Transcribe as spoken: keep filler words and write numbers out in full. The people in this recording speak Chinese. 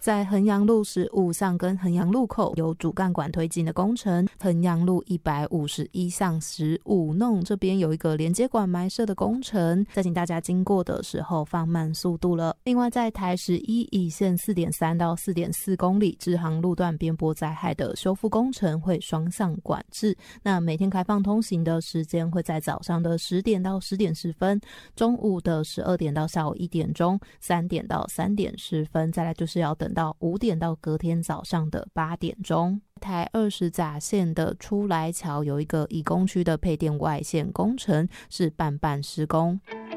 在衡阳路十五上跟衡阳路口有主干管推进的工程，衡阳路一百五十一上十五弄这边有一个连接管埋设的工程，再请大家经过的时候放慢速度了。另外在台十一乙线 四点三 到 四点四公里支航路段边坡灾害的修复工程会双向管制，那每天开放通行的时间会在早上的十点到十点十分，中午的十二点到下午一点钟，三点到三点十分，再来就是要等到五点到隔天早上的八点钟。台二十甲线的出来桥有一个乙工区的配电外线工程是半半施工。